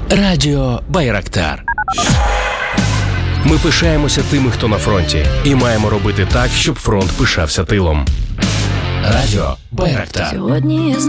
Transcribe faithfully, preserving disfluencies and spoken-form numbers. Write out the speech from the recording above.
Радіо Байрактар. Ми пишаємося тими, хто на фронті, і маємо робити так, щоб фронт пишався тилом. Радіо Байрактар. Сьогодні я